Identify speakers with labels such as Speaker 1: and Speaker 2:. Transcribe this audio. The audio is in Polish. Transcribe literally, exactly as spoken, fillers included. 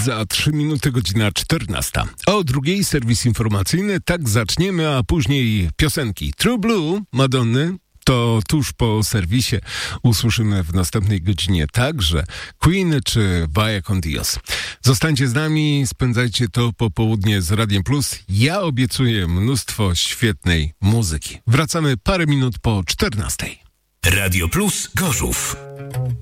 Speaker 1: Za trzy minuty godzina czternasta. O drugiej serwis informacyjny, tak zaczniemy, a później piosenki. True Blue Madonny to tuż po serwisie usłyszymy w następnej godzinie także Queen czy Vaya con Dios. Zostańcie z nami, spędzajcie to popołudnie z Radiem Plus. Ja obiecuję mnóstwo świetnej muzyki. Wracamy parę minut po czternastej.
Speaker 2: Radio Plus Gorzów.